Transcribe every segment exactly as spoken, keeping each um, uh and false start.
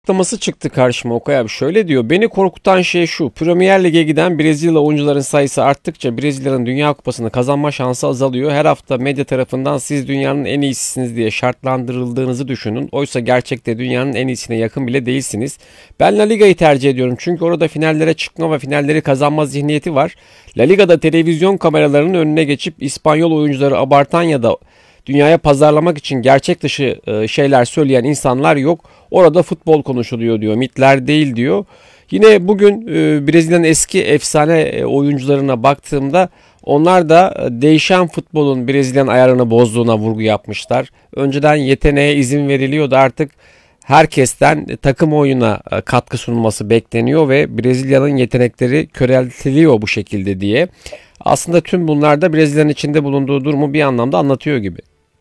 Açıklaması çıktı karşıma Okay abi. Şöyle diyor. Beni korkutan şey şu. Premier Lig'e giden Brezilyalı oyuncuların sayısı arttıkça Brezilya'nın Dünya Kupası'nı kazanma şansı azalıyor. Her hafta medya tarafından siz dünyanın en iyisisiniz diye şartlandırıldığınızı düşünün. Oysa gerçekte dünyanın en iyisine yakın bile değilsiniz. Ben La Liga'yı tercih ediyorum. Çünkü orada finallere çıkma ve finalleri kazanma zihniyeti var. La Liga'da televizyon kameralarının önüne geçip İspanyol oyuncuları abartan ya da dünyaya pazarlamak için gerçek dışı e, şeyler söyleyen insanlar yok. Orada futbol konuşuluyor diyor. Mitler değil diyor. Yine bugün e, Brezilya'nın eski efsane e, oyuncularına baktığımda onlar da e, değişen futbolun Brezilya'nın ayarını bozduğuna vurgu yapmışlar. Önceden yeteneğe izin veriliyordu, artık herkesten e, takım oyuna e, katkı sunulması bekleniyor ve Brezilya'nın yetenekleri köreltiliyor bu şekilde diye. Aslında tüm bunlar da Brezilya'nın içinde bulunduğu durumu bir anlamda anlatıyor gibi.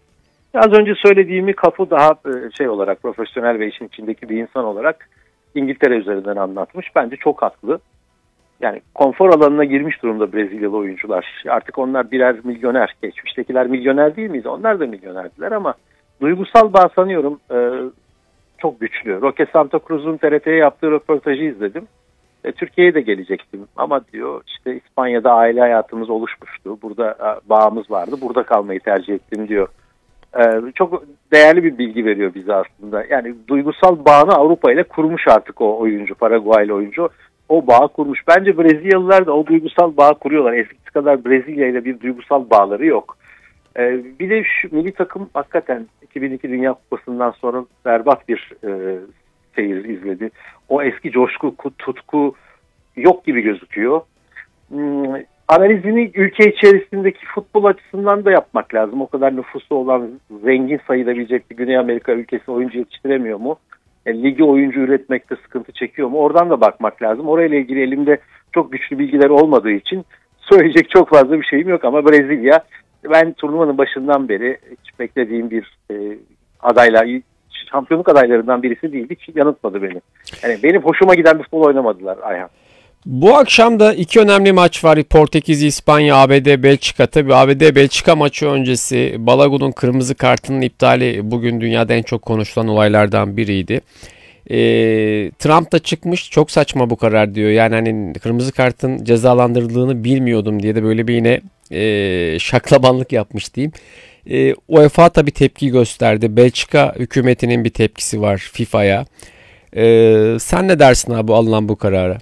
Az önce söylediğimi Cafu daha şey olarak, profesyonel ve işin içindeki bir insan olarak İngiltere üzerinden anlatmış. Bence çok haklı. Yani konfor alanına girmiş durumda Brezilyalı oyuncular. Artık onlar birer milyoner. Geçmiştekiler milyoner değil miydi? Onlar da milyonerdiler ama duygusal bağ sanıyorum e, çok güçlü. Roque Santa Cruz'un T R T'ye yaptığı röportajı izledim. E, Türkiye'ye de gelecektim ama diyor işte İspanya'da aile hayatımız oluşmuştu. Burada e, bağımız vardı. Burada kalmayı tercih ettim diyor. Ee, çok değerli bir bilgi veriyor bize aslında. Yani duygusal bağını Avrupa ile kurmuş artık o oyuncu, Paraguaylı oyuncu. O bağı kurmuş. Bence Brezilyalılar da o duygusal bağı kuruyorlar. Eskisi kadar Brezilya ile bir duygusal bağları yok. Ee, bir de şu milli takım hakikaten iki bin iki Dünya Kupası'ndan sonra berbat bir e, seyir izledi. O eski coşku, tutku yok gibi gözüküyor. Hmm, Analizini ülke içerisindeki futbol açısından da yapmak lazım. O kadar nüfusu olan, zengin sayılabilecek bir Güney Amerika ülkesi oyuncu yetiştiremiyor mu? E, ligi oyuncu üretmekte sıkıntı çekiyor mu? Oradan da bakmak lazım. Orayla ilgili elimde çok güçlü bilgiler olmadığı için söyleyecek çok fazla bir şeyim yok. Ama Brezilya, ben turnuvanın başından beri hiç beklediğim bir e, adaylar, şampiyonluk adaylarından birisi değildi. Hiç yanıltmadı beni. Yani benim hoşuma giden bir futbol oynamadılar Ayhan. Bu akşam da iki önemli maç var. Portekiz, İspanya, A B D, Belçika. Tabii A B D, Belçika maçı öncesi Balagun'un kırmızı kartının iptali bugün dünyada en çok konuşulan olaylardan biriydi. Ee, Trump da çıkmış, çok saçma bu karar diyor. Yani hani kırmızı kartın cezalandırıldığını bilmiyordum diye de böyle bir yine e, şaklabanlık yapmış diyeyim. E, UEFA tabii tepki gösterdi. Belçika hükümetinin bir tepkisi var FIFA'ya. E, sen ne dersin abi alınan bu karara?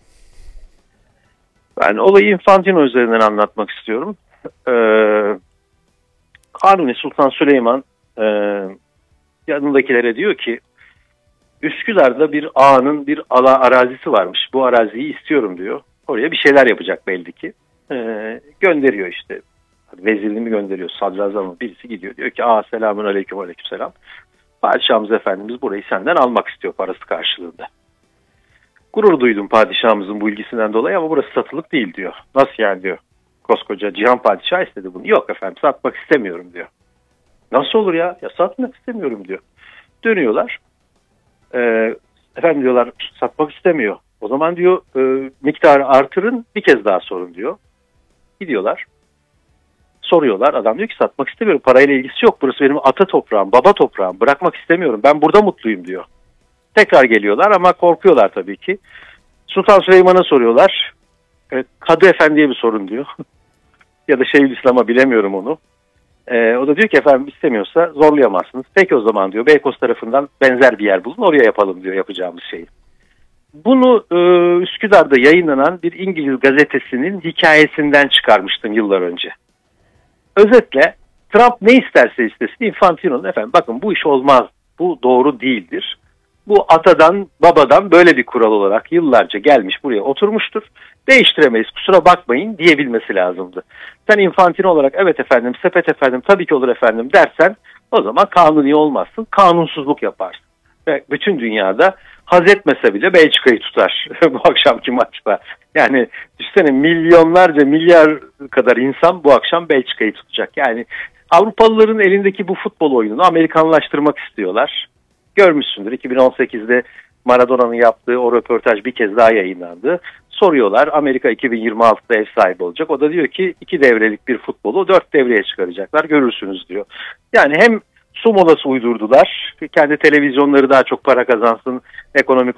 Ben olayı Infantino üzerinden anlatmak istiyorum. Ee, Kanuni Sultan Süleyman e, yanındakilere diyor ki Üsküdar'da bir ağanın bir ala arazisi varmış. Bu araziyi istiyorum diyor. Oraya bir şeyler yapacak belli ki. Ee, gönderiyor işte. Vezirini mi gönderiyor, sadrazamı birisi gidiyor. Diyor ki aa selamun aleyküm aleyküm selam. Padişahımız Efendimiz burayı senden almak istiyor parası karşılığında. Gurur duydum padişahımızın bu ilgisinden dolayı ama burası satılık değil diyor. Nasıl yani diyor. Koskoca Cihan Padişah istedi bunu. Yok efendim satmak istemiyorum diyor. Nasıl olur ya? Ya satmak istemiyorum diyor. Dönüyorlar. Ee, efendim diyorlar satmak istemiyor. O zaman diyor e, miktarı artırın bir kez daha sorun diyor. Gidiyorlar. Soruyorlar. Adam diyor ki satmak istemiyorum. Parayla ilgisi yok. Burası benim ata toprağım, baba toprağım. Bırakmak istemiyorum. Ben burada mutluyum diyor. Tekrar geliyorlar ama korkuyorlar tabii ki. Sultan Süleyman'a soruyorlar. E, Kadı Efendi'ye mi sorun diyor. Ya da Şeyhülislam'a bilemiyorum onu. E, o da diyor ki efendim istemiyorsa zorlayamazsınız. Peki o zaman diyor Beykoz tarafından benzer bir yer bulun oraya yapalım diyor yapacağımız şeyi. Bunu e, Üsküdar'da yayınlanan bir İngiliz gazetesinin hikayesinden çıkarmıştım yıllar önce. Özetle Trump ne isterse istesin Infantino'nun efendim bakın bu iş olmaz. Bu doğru değildir. Bu atadan babadan böyle bir kural olarak yıllarca gelmiş buraya oturmuştur. Değiştiremeyiz kusura bakmayın diyebilmesi lazımdı. Sen Infantino olarak evet efendim sepet efendim tabii ki olur efendim dersen o zaman kanuni olmazsın. Kanunsuzluk yaparsın. Ve bütün dünyada haz etmese bile Belçika'yı tutar bu akşamki maçta. Yani düşünsene milyonlarca milyar kadar insan bu akşam Belçika'yı tutacak. Yani Avrupalıların elindeki bu futbol oyununu Amerikanlaştırmak istiyorlar. Görmüşsündür iki bin on sekizde Maradona'nın yaptığı o röportaj bir kez daha yayınlandı. Soruyorlar Amerika iki bin yirmi altıda ev sahibi olacak. O da diyor ki iki devrelik bir futbolu dört devreye çıkaracaklar görürsünüz diyor. Yani hem su molası uydurdular. Kendi televizyonları daha çok para kazansın, ekonomik